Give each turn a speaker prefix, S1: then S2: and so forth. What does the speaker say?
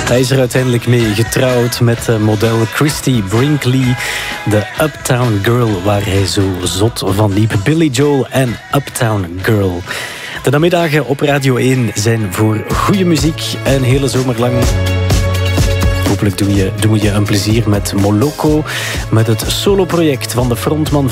S1: Hij is er uiteindelijk mee getrouwd met model Christy Brinkley. De Uptown Girl, waar hij zo zot van liep. Billy Joel en Uptown Girl. De namiddagen op Radio 1 zijn voor goede muziek een hele zomer lang. Hopelijk doe je een plezier met Moloko, met het soloproject van de frontman